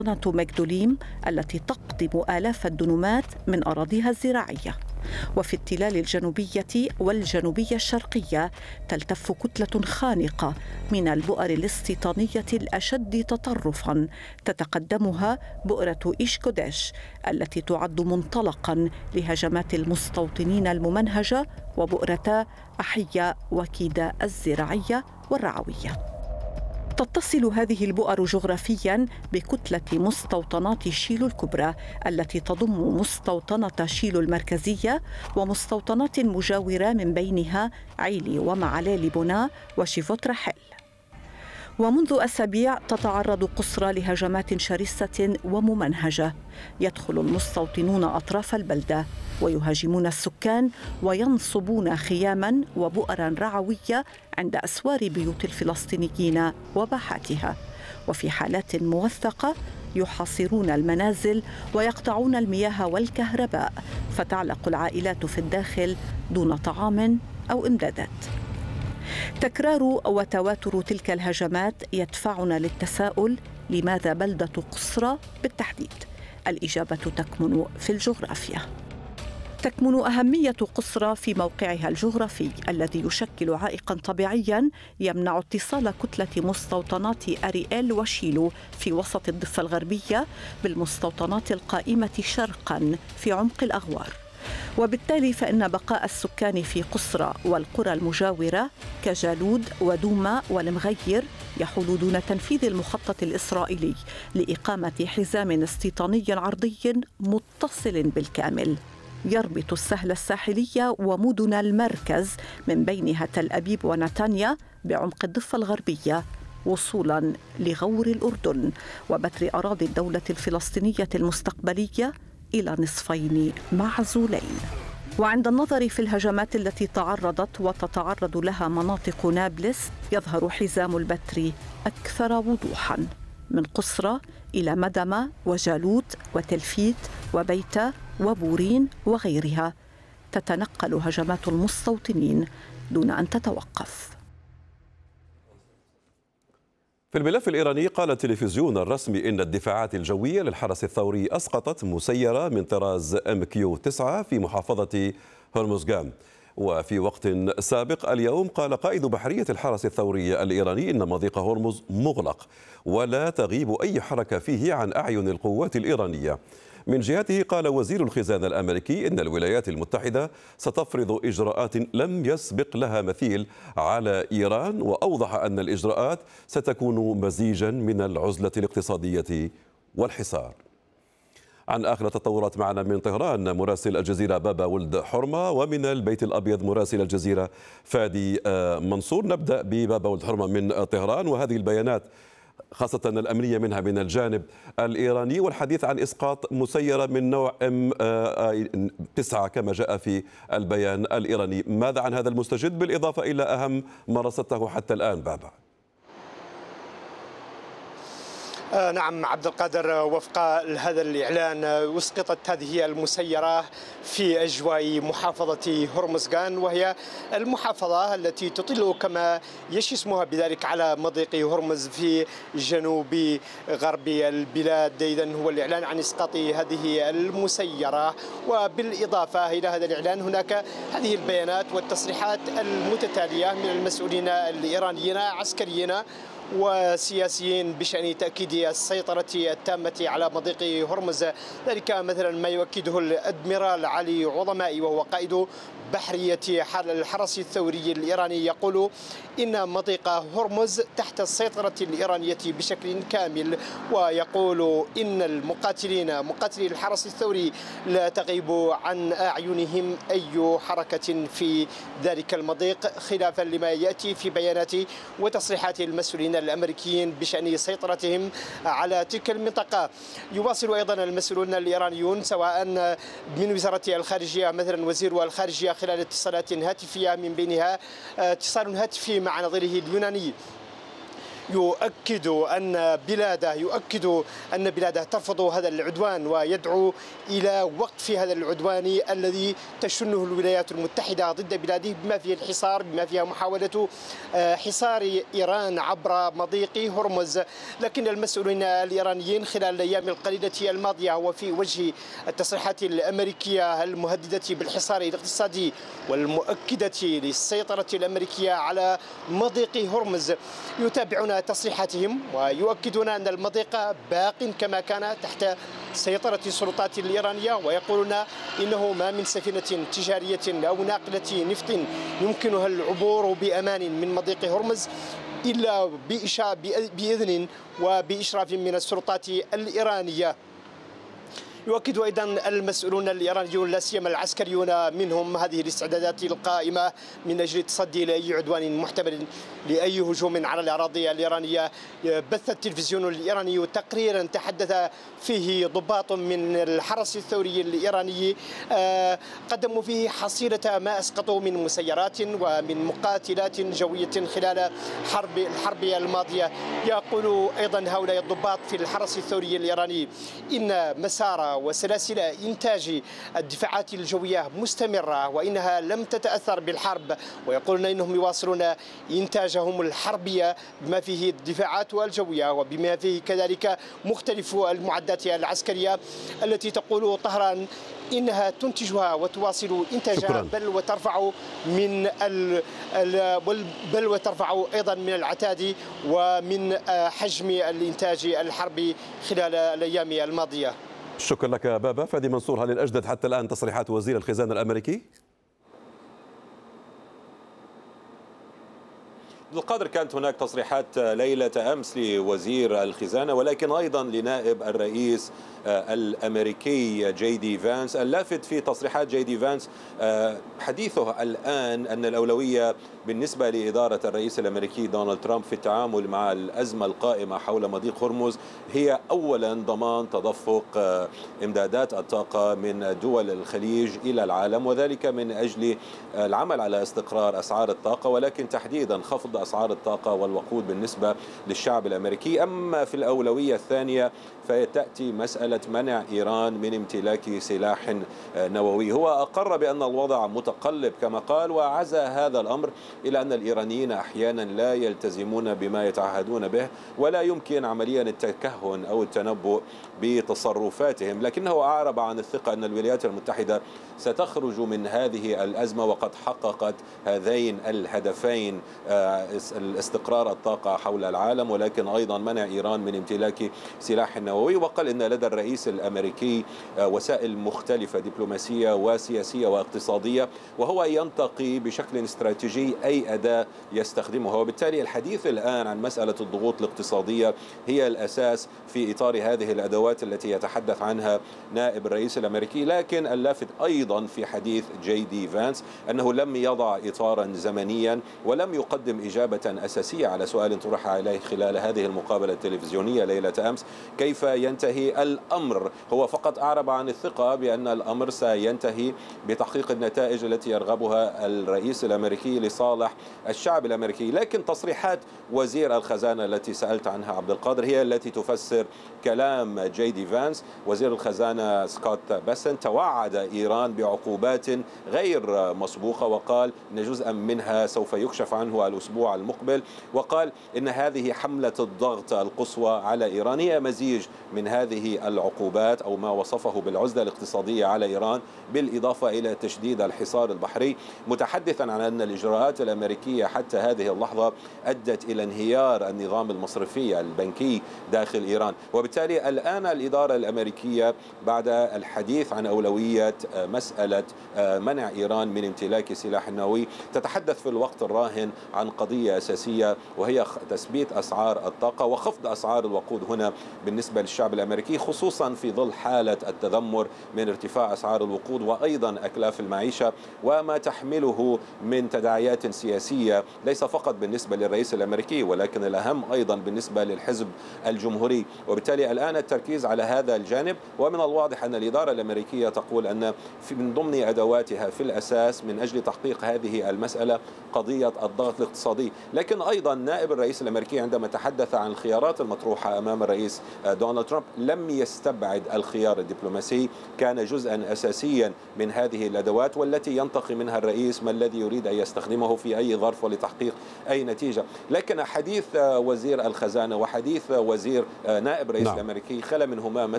مجدوليم التي تقضم آلاف الدنومات من أراضيها الزراعية. وفي التلال الجنوبية والجنوبية الشرقية تلتف كتلة خانقة من البؤر الاستيطانية الأشد تطرفاً تتقدمها بؤرة إيشكوديش التي تعد منطلقاً لهجمات المستوطنين الممنهجة، وبؤرتا أحية وكيدا الزراعية والرعوية. تتصل هذه البؤر جغرافياً بكتلة مستوطنات شيلو الكبرى التي تضم مستوطنة شيلو المركزية ومستوطنات مجاورة من بينها عيلي ومعالي بونا وشيفوت رحل. ومنذ أسابيع تتعرض قصرى لهجمات شرسة وممنهجة. يدخل المستوطنون أطراف البلدة ويهاجمون السكان وينصبون خياماً وبؤراً رعوية عند أسوار بيوت الفلسطينيين وباحاتها، وفي حالات موثقة يحاصرون المنازل ويقطعون المياه والكهرباء، فتعلق العائلات في الداخل دون طعام أو إمدادات. تكرار وتواتر تلك الهجمات يدفعنا للتساؤل: لماذا بلدة قصرى بالتحديد؟ الإجابة تكمن في الجغرافيا. تكمن أهمية قصرى في موقعها الجغرافي الذي يشكل عائقاً طبيعياً يمنع اتصال كتلة مستوطنات أريئيل وشيلو في وسط الضفة الغربية بالمستوطنات القائمة شرقاً في عمق الأغوار. وبالتالي فإن بقاء السكان في قصرى والقرى المجاورة كجالود ودوما والمغير يحول دون تنفيذ المخطط الإسرائيلي لإقامة حزام استيطاني عرضي متصل بالكامل يربط السهل الساحلية ومدن المركز من بينها تل أبيب ونتانيا بعمق الضفة الغربية وصولاً لغور الأردن وبتر أراضي الدولة الفلسطينية المستقبلية إلى نصفين معزولين. وعند النظر في الهجمات التي تعرضت وتتعرض لها مناطق نابلس يظهر حزام البتر أكثر وضوحاً، من قصرى إلى مدمة وجالوت وتلفيت وبيتة وبورين وغيرها. تتنقل هجمات المستوطنين دون أن تتوقف. في الملف الإيراني قال التلفزيون الرسمي إن الدفاعات الجوية للحرس الثوري أسقطت مسيرة من طراز MQ-9 في محافظة هرمزغان. وفي وقت سابق اليوم قال قائد بحرية الحرس الثوري الإيراني إن مضيق هرمز مغلق ولا تغيب أي حركة فيه عن أعين القوات الإيرانية. من جهته قال وزير الخزانة الأمريكي إن الولايات المتحدة ستفرض إجراءات لم يسبق لها مثيل على إيران، وأوضح أن الإجراءات ستكون مزيجا من العزلة الاقتصادية والحصار. عن آخر التطورات معنا من طهران مراسل الجزيرة بابا ولد حرمة، ومن البيت الأبيض مراسل الجزيرة فادي منصور. نبدأ ببابا ولد حرمة من طهران، وهذه البيانات خاصة الأمنية منها من الجانب الإيراني، والحديث عن إسقاط مسيرة من نوع M9 كما جاء في البيان الإيراني. ماذا عن هذا المستجد بالإضافة إلى أهم ما رصدته حتى الآن بابا؟ نعم عبد القادر، وفق هذا الإعلان أسقطت هذه المسيرة في أجواء محافظة هرمزغان، وهي المحافظة التي تطل كما يشي اسمها بذلك على مضيق هرمز في جنوب غرب البلاد. إذن هو الإعلان عن إسقاط هذه المسيرة، وبالإضافة إلى هذا الإعلان هناك هذه البيانات والتصريحات المتتالية من المسؤولين الإيرانيين عسكريين وسياسيين بشأن تأكيد السيطرة التامة على مضيق هرمز. ذلك مثلا ما يؤكده الأدميرال علي عظمائي وهو قائد بحرية الحرس الثوري الإيراني، يقول إن مضيق هرمز تحت السيطرة الإيرانية بشكل كامل، ويقول إن مقاتلي الحرس الثوري لا تغيب عن أعينهم أي حركة في ذلك المضيق، خلافا لما يأتي في بيانات وتصريحات المسؤولين الأمريكيين بشأن سيطرتهم على تلك المنطقة. يواصل أيضا المسؤولون الإيرانيون سواء من وزارة الخارجية، مثلا وزير الخارجية خلال اتصالات هاتفية من بينها اتصال هاتفي مع نظيره اليوناني يؤكد أن بلاده ترفض هذا العدوان ويدعو إلى وقف هذا العدوان الذي تشنه الولايات المتحدة ضد بلاده بما فيه الحصار، بما فيها محاولة حصار إيران عبر مضيق هرمز. لكن المسؤولين الإيرانيين خلال الأيام القليلة الماضية وفي وجه التصريحات الأمريكية المهددة بالحصار الاقتصادي والمؤكدة للسيطرة الأمريكية على مضيق هرمز يتابعون تصريحاتهم ويؤكدون أن المضيق باق كما كان تحت سيطرة السلطات الإيرانية، ويقولون إنه ما من سفينة تجارية أو ناقلة نفط يمكنها العبور بأمان من مضيق هرمز إلا بإذن وبإشراف من السلطات الإيرانية. يؤكد أيضا المسؤولون الإيرانيون لا سيما العسكريون منهم هذه الاستعدادات القائمة من أجل التصدي لأي عدوان محتمل لأي هجوم على الأراضي الإيرانية. بث التلفزيون الإيراني تقريرا تحدث فيه ضباط من الحرس الثوري الإيراني قدموا فيه حصيلة ما أسقطوا من مسيرات ومن مقاتلات جوية خلال الحرب الماضية. يقول أيضا هؤلاء الضباط في الحرس الثوري الإيراني إن مسار وسلاسل إنتاج الدفاعات الجوية مستمرة وإنها لم تتأثر بالحرب، ويقولون إنهم يواصلون إنتاجهم الحربية بما فيه الدفاعات الجوية وبما فيه كذلك مختلف المعدات العسكرية التي تقول طهران إنها تنتجها وتواصل إنتاجها بل وترفع أيضا من العتاد ومن حجم الإنتاج الحربي خلال الأيام الماضية. شكرا لك بابا. فادي منصور، هل الأجدد حتى الآن تصريحات وزير الخزانة الأمريكي؟ بالقدر كانت هناك تصريحات ليلة أمس لوزير الخزانة ولكن أيضا لنائب الرئيس الأمريكي جي دي فانس. اللافت في تصريحات جي دي فانس حديثه الآن أن الأولوية بالنسبة لإدارة الرئيس الأمريكي دونالد ترامب في التعامل مع الأزمة القائمة حول مضيق هرمز هي أولا ضمان تدفق إمدادات الطاقة من دول الخليج إلى العالم، وذلك من أجل العمل على استقرار أسعار الطاقة ولكن تحديدا خفض أسعار الطاقة والوقود بالنسبة للشعب الأمريكي. أما في الأولوية الثانية فتأتي مسألة منع إيران من امتلاك سلاح نووي. هو أقر بأن الوضع متقلب كما قال، وعزى هذا الأمر إلى أن الإيرانيين أحيانا لا يلتزمون بما يتعهدون به ولا يمكن عمليا التكهن أو التنبؤ بتصرفاتهم، لكنه أعرب عن الثقة أن الولايات المتحدة ستخرج من هذه الأزمة وقد حققت هذين الهدفين، الاستقرار الطاقة حول العالم ولكن أيضا منع إيران من امتلاك سلاح نووي. وقال إن لدى الرئيس الأمريكي وسائل مختلفة دبلوماسية وسياسية واقتصادية وهو ينتقي بشكل استراتيجي أي أداة يستخدمها، وبالتالي الحديث الآن عن مسألة الضغوط الاقتصادية هي الأساس في إطار هذه الأدوات التي يتحدث عنها نائب الرئيس الأمريكي. لكن اللافت أيضا في حديث جي دي فانس أنه لم يضع إطارا زمنيا ولم يقدم إجابة أساسية على سؤال طرح عليه خلال هذه المقابلة التلفزيونية ليلة أمس كيف ينتهي الأمر. هو فقط أعرب عن الثقة بأن الأمر سينتهي بتحقيق النتائج التي يرغبها الرئيس الأمريكي لصالح الشعب الأمريكي. لكن تصريحات وزير الخزانة التي سألت عنها عبد القادر هي التي تفسر كلام جي دي فانس. وزير الخزانة سكوت بيسنت توعد إيران بعقوبات غير مسبوقة وقال إن جزءا منها سوف يكشف عنه الأسبوع المقبل، وقال إن هذه حملة الضغط القصوى على إيران هي مزيج من هذه العقوبات أو ما وصفه بالعزلة الاقتصادية على إيران بالإضافة إلى تشديد الحصار البحري، متحدثا عن أن الإجراءات الأمريكية حتى هذه اللحظة أدت إلى انهيار النظام المصرفي البنكي داخل إيران. وبالتالي الآن الإدارة الأمريكية بعد الحديث عن أولوية مسألة منع إيران من امتلاك سلاح نووي تتحدث في الوقت الراهن عن قضية أساسية وهي تثبيت أسعار الطاقة وخفض أسعار الوقود هنا بالنسبة للشعب الأمريكي، خصوصا في ظل حالة التذمر من ارتفاع أسعار الوقود وأيضا أكلاف المعيشة وما تحمله من تداعيات سياسية ليس فقط بالنسبة للرئيس الأمريكي ولكن الأهم أيضا بالنسبة للحزب الجمهوري. وبالتالي الآن التركيز على هذا الجانب، ومن الواضح أن الإدارة الأمريكية تقول أن من ضمن أدواتها في الأساس من أجل تحقيق هذه المسألة قضية الضغط الاقتصادي الاقتصادي. لكن أيضا نائب الرئيس الأمريكي عندما تحدث عن الخيارات المطروحة أمام الرئيس دونالد ترامب لم يستبعد الخيار الدبلوماسي، كان جزءا أساسيا من هذه الأدوات والتي ينتقي منها الرئيس ما الذي يريد أن يستخدمه في أي ظرف ولتحقيق أي نتيجة. لكن حديث وزير الخزانة وحديث وزير نائب الرئيس الأمريكي خلا منهما